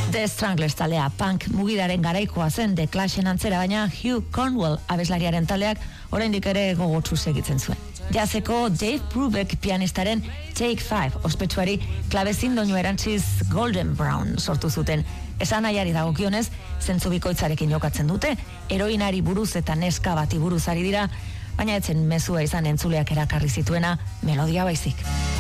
The Stranglers taldea punk mugidaren garaikoa zen The Clashen antzera, baina Hugh Cornwell abeslariaren taldeak oraindik ere gogotsu segitzen zuen. Jazeko Dave Brubeck pianistaren Take 5 ospetsuari klabezin doinu erantziz Golden Brown sortu zuten. Esan nahiari dagokionez, zentzu bikoitzarekin jokatzen dute, heroinari buruz eta neska bati buruz ari dira, baina etzen mezua izan entzuleak erakarri zituena melodia baizik.